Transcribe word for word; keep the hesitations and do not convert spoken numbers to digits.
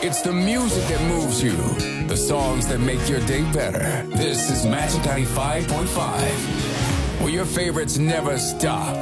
It's the music that moves you, the songs that make your day better. This is Magic ninety-five point five, where your favorites never stop.